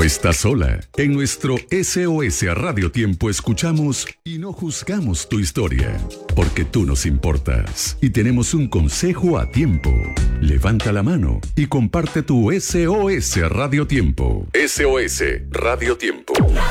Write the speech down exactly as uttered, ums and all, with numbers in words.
estás sola. En nuestro S O S Radio Tiempo escuchamos y no juzgamos tu historia, porque tú nos importas y tenemos un consejo a tiempo. Levanta la mano y comparte tu S O S Radio Tiempo. S O S Radio Tiempo.